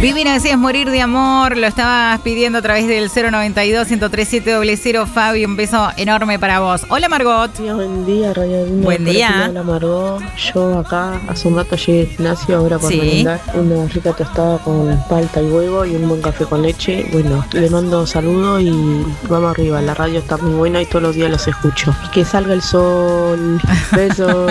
Divina, decías morir de amor, lo estabas pidiendo a través del 092-103-700. Fabi, un beso enorme para vos. Hola, Margot. Buen día, Radio Dina. Buen día. Hola, Margot. Yo acá hace un rato llegué al gimnasio, ahora para merendar una rica tostada con palta y huevo y un buen café con leche. Bueno, le mando saludos y vamos arriba. La radio está muy buena y todos los días los escucho. Y que salga el sol. Besos.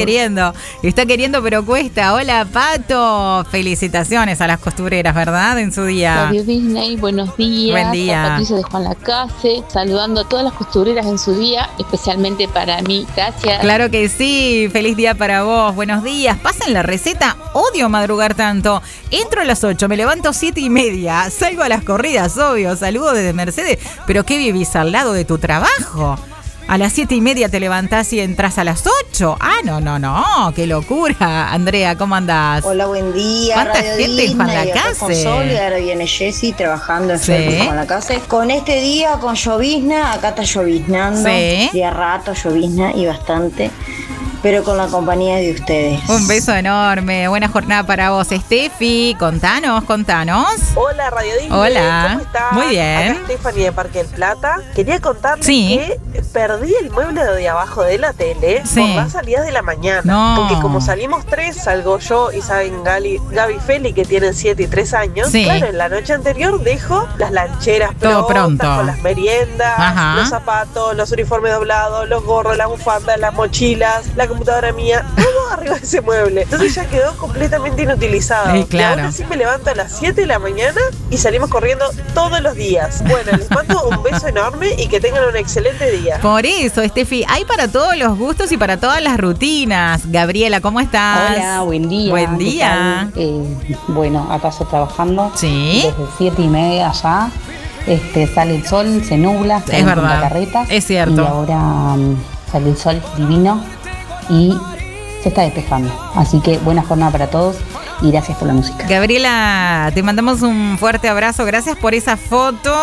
Está queriendo, pero cuesta. Hola, Pato. Felicitaciones a las costureras, ¿verdad? En su día. Radio Disney, buenos días. Buen día. Soy Patricia de Juan Lacase, saludando a todas las costureras en su día, especialmente para mí. Gracias. Claro que sí. Feliz día para vos. Buenos días. Pasen la receta. Odio madrugar tanto. Entro a las 8, me levanto 7:30. Salgo a las corridas, obvio. Saludo desde Mercedes. ¿Pero qué vivís al lado de tu trabajo? A las 7:30 te levantás y entras a las 8. Ah, no, qué locura. Andrea, ¿cómo andás? Hola, buen día. ¿Cuánta Radio gente en Juan Lacase? Con Sol, y ahora viene Jessy trabajando en Juan Lacase. Con este día, con llovizna, acá está lloviznando. Sí. De a rato llovizna y bastante, pero con la compañía de ustedes. Un beso enorme. Buena jornada para vos, Steffi. Contanos. Hola, Radio Disney. Hola. ¿Cómo estás? Muy bien. Acá Stephanie de Parque del Plata. Quería contarles Sí. que perdí el mueble de abajo de la tele Sí. por las salidas de la mañana. No. Porque como salimos 3, salgo yo y saben Gaby y Feli, que tienen 7 y 3 años. Sí. Claro, en la noche anterior dejo las lancheras Todo pronto. con las meriendas, Ajá. los zapatos, los uniformes doblados, los gorros, las bufandas, las mochilas, la computadora mía, todo arriba de ese mueble. Entonces ya quedó completamente inutilizado. Sí, claro. Y aún así me levanto a las 7 de la mañana y salimos corriendo todos los días. Bueno, les mando un beso enorme y que tengan un excelente día. Por eso, Steffi, hay para todos los gustos y para todas las rutinas. Gabriela, ¿cómo estás? Hola, buen día. Buen día. Bueno, acá estoy trabajando. Sí. Desde 7:30 ya. Sale el sol, se nubla, Es verdad. carretas. Es cierto. Y ahora sale el sol divino y se está despejando. Así que buena jornada para todos y gracias por la música. Gabriela, te mandamos un fuerte abrazo. Gracias por esa foto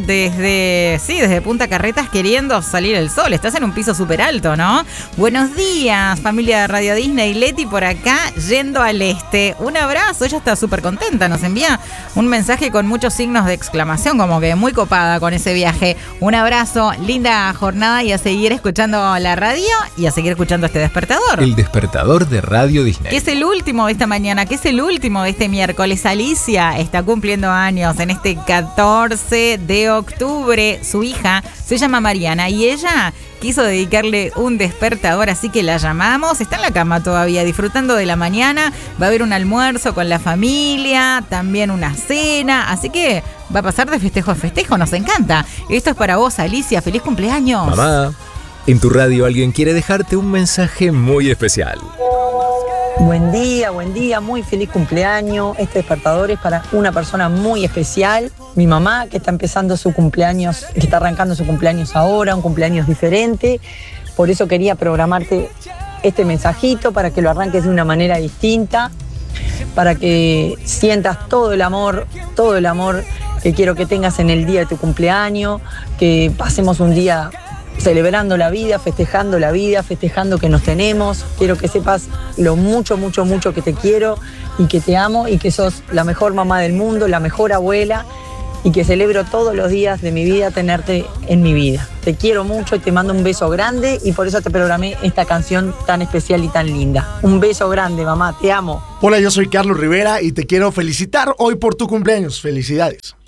desde Punta Carretas, queriendo salir el sol. Estás en un piso súper alto, ¿no? Buenos días, familia de Radio Disney. Leti por acá, yendo al este. Un abrazo, ella está súper contenta. Nos envía un mensaje con muchos signos de exclamación, como que muy copada con ese viaje. Un abrazo, linda jornada y a seguir escuchando la radio y a seguir escuchando este despertador. El despertador de Radio Disney. Que es el último de esta mañana, que es el último de este miércoles. Alicia está cumpliendo años en este 14 de octubre. Su hija se llama Mariana y ella quiso dedicarle un despertador, así que la llamamos. Está en la cama todavía, disfrutando de la mañana. Va a haber un almuerzo con la familia, también una cena, así que va a pasar de festejo a festejo. Nos encanta. Esto es para vos, Alicia. ¡Feliz cumpleaños! Mamá, en tu radio alguien quiere dejarte un mensaje muy especial. Buen día, muy feliz cumpleaños. Este despertador es para una persona muy especial, mi mamá, que está empezando su cumpleaños, que está arrancando su cumpleaños ahora, un cumpleaños diferente. Por eso quería programarte este mensajito para que lo arranques de una manera distinta, para que sientas todo el amor que quiero que tengas en el día de tu cumpleaños, que pasemos un día celebrando la vida, festejando que nos tenemos. Quiero que sepas lo mucho que te quiero y que te amo y que sos la mejor mamá del mundo, la mejor abuela y que celebro todos los días de mi vida tenerte en mi vida. Te quiero mucho y te mando un beso grande y por eso te programé esta canción tan especial y tan linda. Un beso grande, mamá, te amo. Hola, yo soy Carlos Rivera y te quiero felicitar hoy por tu cumpleaños. Felicidades.